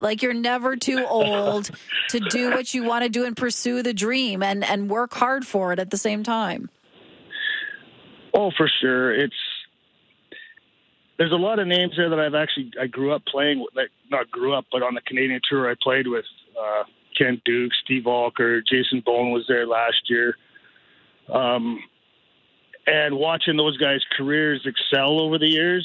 Like, you're never too old to do what you want to do and pursue the dream and work hard for it at the same time. Oh, for sure. There's a lot of names there that I grew up playing with, like, not grew up, but on the Canadian tour I played with, Ken Duke, Steve Walker, Jason Bowen was there last year. And watching those guys' careers excel over the years,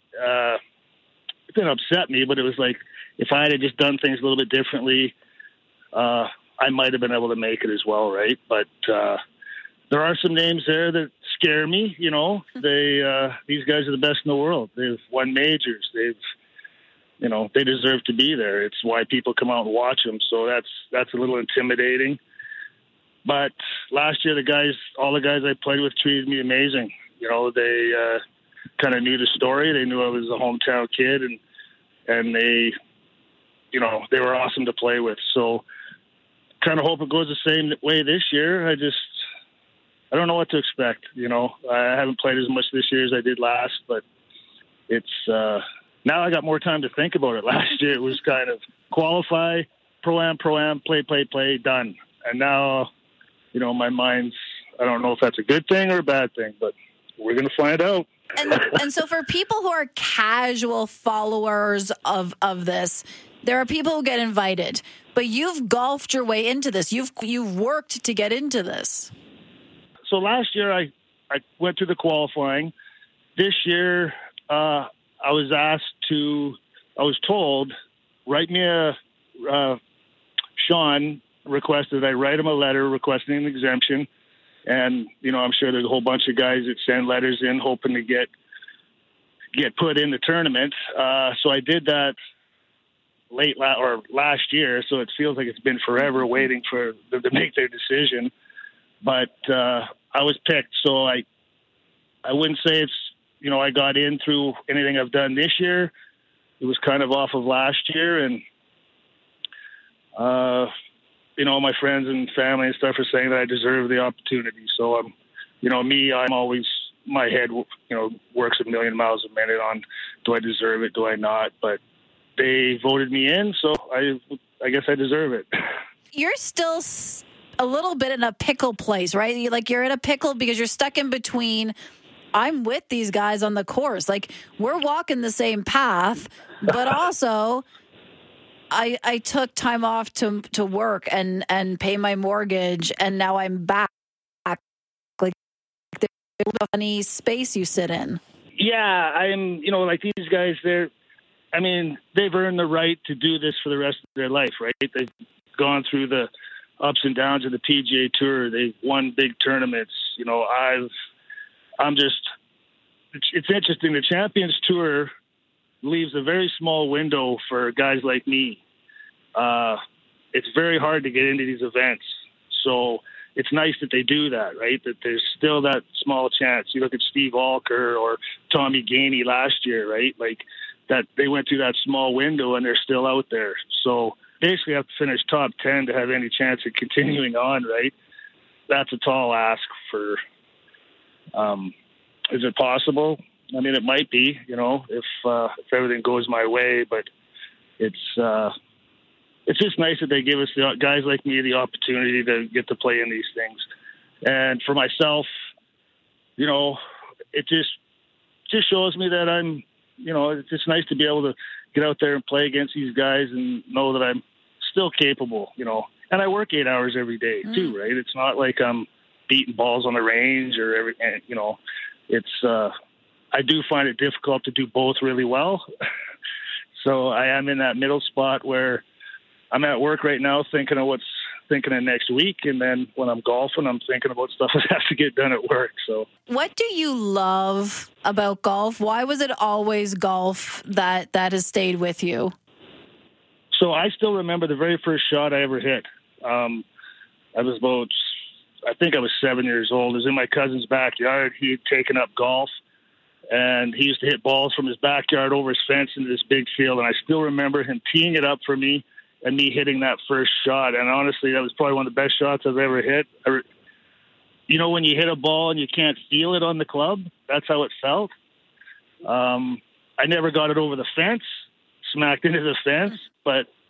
it didn't upset me, but it was like, if I had just done things a little bit differently, I might have been able to make it as well, right? But there are some names there that scare me. You know, these guys are the best in the world. They've won majors. They deserve to be there. It's why people come out and watch them. So that's a little intimidating. But last year, all the guys I played with treated me amazing. You know, they kind of knew the story. They knew I was a hometown kid, and they were awesome to play with. So kind of hope it goes the same way this year. I don't know what to expect. You know, I haven't played as much this year as I did last, but it's now I got more time to think about it. Last year it was kind of qualify, pro-am, play, done. And now, you know, my mind's, I don't know if that's a good thing or a bad thing, but we're going to find out. And so for people who are casual followers of this, there are people who get invited, but you've golfed your way into this. You've worked to get into this. So last year I went through the qualifying. This year I was told, write me Sean requested I write him a letter requesting an exemption. And, you know, I'm sure there's a whole bunch of guys that send letters in hoping to get put in the tournament. So I did that last year. So it feels like it's been forever waiting for them to make their decision. But I was picked. So I wouldn't say it's, you know, I got in through anything I've done this year. It was kind of off of last year. And, you know, my friends and family and stuff are saying that I deserve the opportunity. So I'm always, my head, you know, works a million miles a minute on, do I deserve it? Do I not? But they voted me in. So I guess I deserve it. You're still a little bit in a pickle place, right? You're in a pickle because you're stuck in between. I'm with these guys on the course. Like, we're walking the same path, but also I took time off to work and pay my mortgage, and now I'm back. Like, there's a funny space you sit in. Yeah, I'm, you know, like these guys, they've earned the right to do this for the rest of their life, right? They've gone through the ups and downs of the PGA Tour. They've won big tournaments. You know, it's interesting. The Champions Tour leaves a very small window for guys like me. It's very hard to get into these events. So it's nice that they do that, right? That there's still that small chance. You look at Steve Walker or Tommy Gainey last year, right? Like that, they went through that small window and they're still out there. So basically have to finish top 10 to have any chance of continuing on, right? That's a tall ask for, is it possible? I mean, it might be, you know, if everything goes my way, but it's just nice that they give us, guys like me, the opportunity to get to play in these things. And for myself, you know, it just shows me that I'm, you know, it's just nice to be able to get out there and play against these guys and know that I'm still capable, you know. And I work 8 hours every day too, right? It's not like I'm beating balls on the range or everything, you know. It's I do find it difficult to do both really well. So I am in that middle spot where I'm at work right now thinking of next week, and then when I'm golfing, I'm thinking about stuff that has to get done at work. So, what do you love about golf? Why was it always golf that has stayed with you? So I still remember the very first shot I ever hit. I think I was 7 years old. I was in my cousin's backyard. He had taken up golf, and he used to hit balls from his backyard over his fence into this big field. And I still remember him teeing it up for me and me hitting that first shot. And honestly, that was probably one of the best shots I've ever hit. You know, when you hit a ball and you can't feel it on the club, that's how it felt. I never got it over the fence. smacked into the fence, but